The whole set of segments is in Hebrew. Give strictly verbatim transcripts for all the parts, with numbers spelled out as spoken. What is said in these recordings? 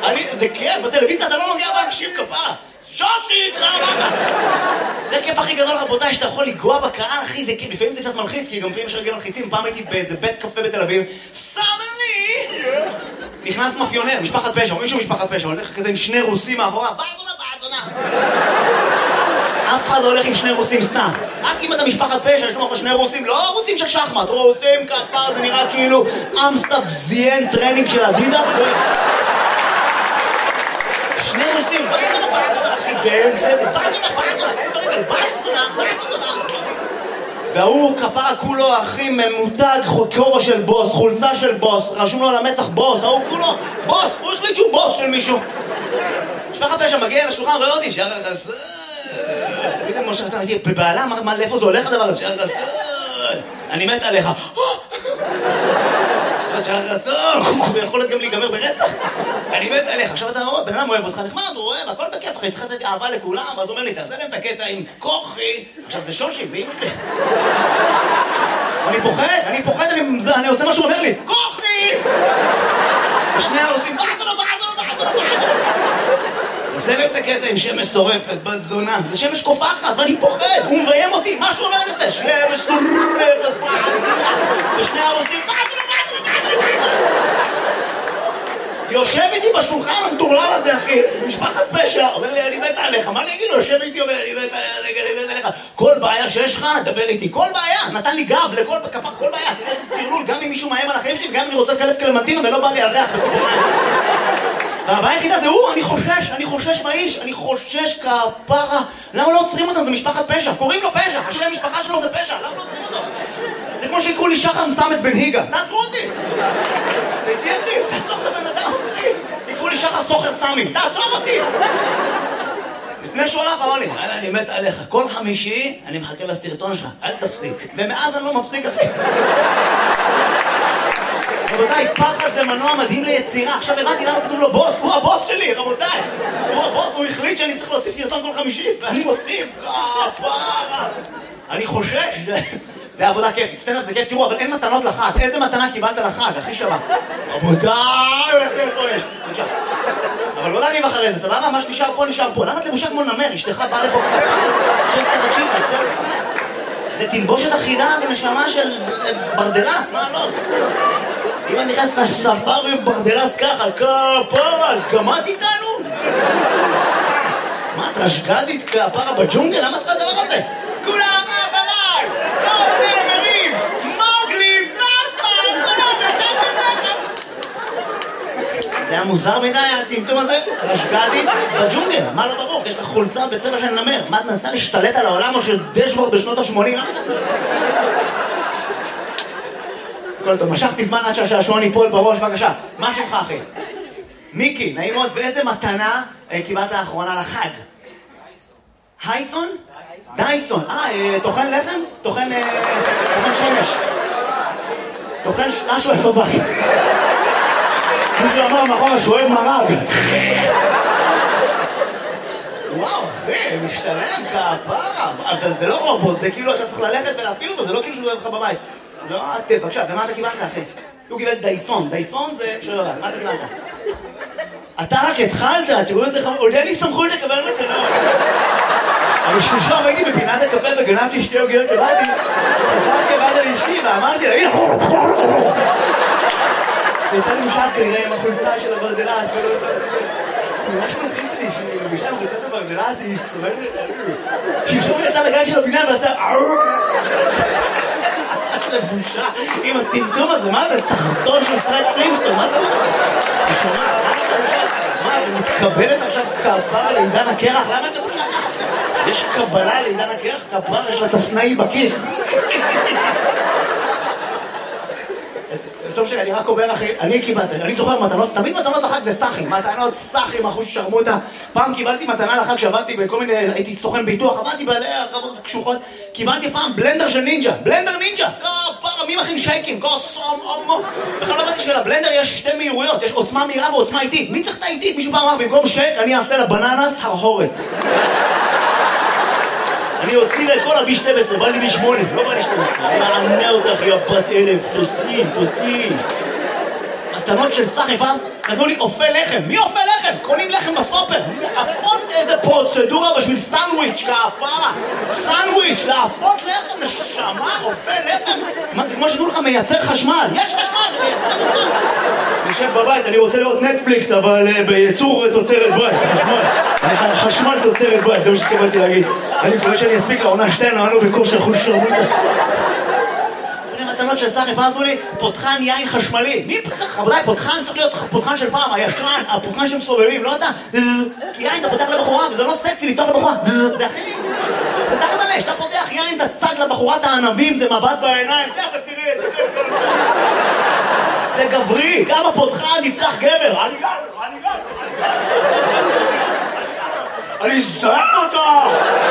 אני, זה כיף, בטלוויזיה אתה לא נוגע באנשים כפרה. שושי, תודה רבה. זה הכיף הכי גדול, רבותיי, שאתה יכול לגוע בקהל, אחי, זה כיף. לפעמים זה קצת מלחיץ, כי גם לפעמים יש רגל מלחיצים. פעם הייתי באיזה בית קפה בתל אביב, סאדלי! נכנס מאפיונר, משפחת פשע, או מישהו משפחת פשע, הולך כזה עם שני רוסים מאחורה, באדונה, באדונה. אף אחד לא הולך עם שני רוסים סתם. רק אם אתה משפחת פשע, יש לך שני רוסים, לא רוסים של שחמט, רוסים כפר, זה נראה כאילו אמסטאפ זיין טרנינג של אדידס. שני רוסים, באדונה, באדונה, אחי, באמצע, באדונה, באדונה, אין ברגל, באדונה, באדונה. והוא כפרה כולו, אחי, ממותג כובע של בוס, חולצה של בוס, רשום לו על המצח בוס, ההוא כולו, בוס, הוא החליט שהוא בוס של מישהו. משפחת פשע מגיע לשולחן, רואה אותי, שער החסר. תגיד לי, משה, אתה הייתי בבעלה, אמר, לאיפה זה הולך הדבר הזה? שער החסר. אני מת עליך. שער החסר, הוא יכול להיות גם להיגמר ברצח. אני מת עליך. עכשיו אתה רואה, בן אדם אוהב אותך, נחמד, הוא אוהב, הכל בכיף, אחי, צריך לתת אהבה לכולם, אז הוא אומר לי, תעשה להם את הקטע עם כוחי. עכשיו זה שושי, זה אמא שלי. אני פוחד, אני פוחד, אני עושה מה שהוא אומר לי, כוחי! ושני העושים, בעדו, בעדו, בעדו, בעדו. זה להם את הקטע עם שמש שורפת, בת זונה. זה שמש קופחת, ואני פוחד, הוא מביים אותי, מה שהוא אומר לזה? שמש שורפת, בעדו, ושני העושים, בעדו, בעדו, בעדו, בעדו. יושב איתי בשולחן המטורלל הזה, אחי, משפחת פשע, אומר לי, אני מת עליך, מה אני אגיד לו? יושב איתי, אומר, אני מת עליך, אני מת עליך. כל בעיה שיש לך, דבר איתי, כל בעיה, נתן לי גב לכל כפר, כל בעיה, תראה איזה תרלול, גם אם מישהו מאיים על החיים שלי, וגם אם אני רוצה לקלף קלמנטינה ולא בא לי על ריח בציפורניים. והבעיה היחידה זה הוא, אני חושש, אני חושש מהאיש, אני חושש כפרה. למה לא עוצרים אותם? זה משפחת פשע, קוראים לו פשע, השם משפחה שלו זה פשע, למה לא עוצרים אותו? זה כמו שיקראו לי שחר מסמס בן היגה, תעצרו אותי! תהייתי אחי, תעצור את הבן אדם, אחי! יקראו לי שחר סוחר סמי, תעצור אותי! לפני שהוא הלך אמר לי, אני מת עליך, כל חמישי אני מחכה לסרטון שלך, אל תפסיק. ומאז אני לא מפסיק, אחי. רבותיי, פחד זה מנוע מדהים ליצירה. עכשיו הבאתי למה כתוב לו בוס, הוא הבוס שלי, רבותיי. הוא הבוס, הוא החליט שאני צריך להוציא סרטון כל חמישי, ואני מוציא, כפרה. אני חושש, זה עבודה כיפית, סטנדאפ זה כיף, תראו, אבל אין מתנות לחג. איזה מתנה קיבלת לחג, הכי שווה? רבותיי, הולך להיות פה יש. אבל לא להגיב אחרי זה, סבבה? מה שנשאר פה, נשאר פה. למה את לבושה כמו נמר? אשתך באה לפה שסטה תקשיבה, זה תלבושת אחידה ונשמה של ברדלס, מה לא? אם אני נכנס לספארי עם ברדלס ככה, כפרה, את גמרת איתנו? מה, את רשגדית כפרה בג'ונגל? למה צריך הדבר הזה? כולם מאחריי! כל הנאמרים! מוגלי! נאפה! כולם נתתם נאפה! זה היה מוזר מדי, הטמטום הזה? רשגדית בג'ונגל, מה לא ברור? יש לך חולצה בצבע של נמר. מה, את מנסה להשתלט על העולם או של דשבורד בשנות ה-שמונים? כל טוב, משכתי זמן עד שהשעשועון ייפול בראש, בבקשה. מה שמך, אחי? מיקי, נעים מאוד. ואיזה מתנה קיבלת האחרונה לחג? הייסון? דייסון. אה, תוכן לחם? תוכן שמש. תוכן שואל בבית. מישהו אמר מאחורה שואל מרג. וואו, אחי, משתלם כפרה. אבל זה לא רובוט, זה כאילו אתה צריך ללכת ולהפעיל אותו, זה לא כאילו שהוא אוהב לך בבית. לא, את, בבקשה, ומה אתה קיבלת, אחי? הוא קיבל דייסון. דייסון זה... שואל בבית, מה אתה קיבלת? אתה רק התחלת, תראו איזה חמור, עוד אין לי סמכות לקבל מתנות. אבל שלושה ראיתי בפינת הקפה וגנבתי שתי עוגיות לבדי, חזרתי לבד על אשתי ואמרתי לה, הנה! הייתה לי משאב כנראה עם החולצה של הברדלס, ולא עושה... ממש מלחיץ לי שהיא מבישה עם חולצת הברדלס, היא סובלת... שלשום יצאה לגן של הבניין ועשתה... לבושה עם הטמטום הזה, מה זה? תחתון של פרד פלינסטון, מה זה? היא שומעת, מה את מתקבלת עכשיו כפרה לעידן הקרח? למה את לבושה ככה? יש קבלה לעידן הקרח? כפרה, יש לה את הסנאי בכיס. טוב שלי, אני רק אומר אחי, אני קיבלתי, אני זוכר מתנות, תמיד מתנות לחג זה סחים, מתנות סחים, אחוז שרמוטה. פעם קיבלתי מתנה לחג שעבדתי בכל מיני, הייתי סוכן ביטוח, עבדתי בעלי הרבות קשוחות, קיבלתי פעם בלנדר של נינג'ה, בלנדר נינג'ה, כפרה, מי מכין שייקים, כוסום, אומו. בכלל לא ידעתי שלבלנדר יש שתי מהירויות, יש עוצמה מהירה ועוצמה איטית. מי צריך את האיטית? מישהו פעם אמר, במקום שייק, אני אעשה לבננס הרהורת. אני הוציא לה את כל ה-בי שתים עשרה, בא לי בי שמונה, לא בא לי שתים עשרה. אני מענה אותך, יא בת אלף, תוציא, תוציא. מתנות של סחי פעם, נתנו לי אופה לחם. מי אופה לחם? לחם, קונים לחם בסופר. להפות איזה פרוצדורה בשביל סנדוויץ', כפרה. סנדוויץ', להפות לחם, נשמה, רופא לחם. מה, זה כמו שתנו לך מייצר חשמל. יש חשמל, מייצר חשמל. אני יושב בבית, אני רוצה לראות נטפליקס, אבל בייצור תוצרת בית, חשמל. אני חשמל תוצרת בית, זה מה שתקבלתי להגיד. אני מקווה שאני אספיק לעונה שתיים, אמרנו בכושר חוש שרמוטה. מתנות של סחי, פעם אמרו לי, פותחן יין חשמלי. מי פותח? אולי פותחן צריך להיות פותחן של פעם, הישן, הפותחן שמסובבים, לא אתה. כי יין אתה פותח לבחורה, וזה לא סקסי לפתוח לבחורה. זה אחי. זה תחת עלי, שאתה פותח יין, אתה צד לבחורת הענבים, זה מבט בעיניים. תכף תראי, זה כיף. זה גברי, כמה פותחן נפתח גבר. אני גר, אני גר, אני גר. אני אסתער אותה!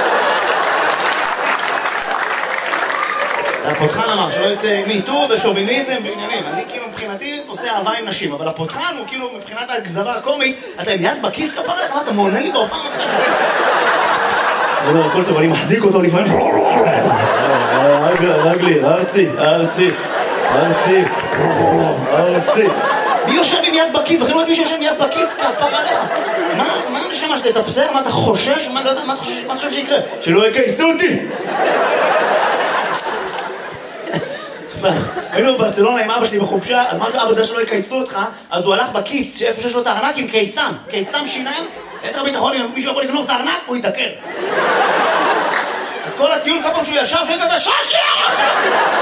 הפותחן אמר שלא יוצא מיטור ושוביניזם ועניינים. אני כאילו מבחינתי עושה אהבה עם נשים, אבל הפותחן הוא כאילו מבחינת הגזרה הקומית, אתה עם יד בכיס כפר לך, מה אתה מעונה לי בהופעה מתחשב? לא, לא, הכל טוב, אני מחזיק אותו לפעמים. רגלי, ארצי, ארצי, ארצי, ארצי. מי יושב עם יד בכיס? בכלל לא יודעת מי שיושב עם יד בכיס כפר עליך. מה המשמש לתפסר? מה אתה חושש? מה אתה חושב שיקרה? שלא יקייסו אותי! היינו בברצלונה עם אבא שלי בחופשה, אמרתי אבא זה שלא יקייסו אותך, אז הוא הלך בכיס שאיפה שיש לו את הארנק עם קיסם, קיסם שיניים, יתר ביטחון, אם מישהו יכול לגנוב את הארנק, הוא יתעקר. אז כל הטיול, כל פעם שהוא ישב, שהוא כזה שושי!